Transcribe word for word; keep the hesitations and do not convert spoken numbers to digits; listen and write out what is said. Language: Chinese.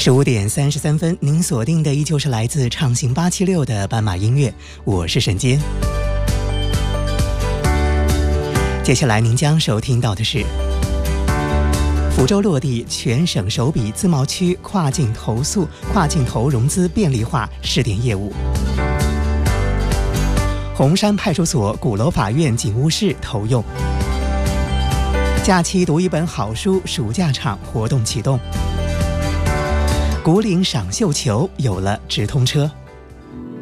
十五点三十三分，您锁定的依旧是来自畅行八七六的斑马音乐，我是沈坚。接下来您将收听到的是福州落地全省首笔自贸区跨境投诉、跨境投融资便利化试点业务。红山派出所鼓楼法院警务室投用。假期读一本好书，暑假场活动启动。古岭赏绣球有了直通车。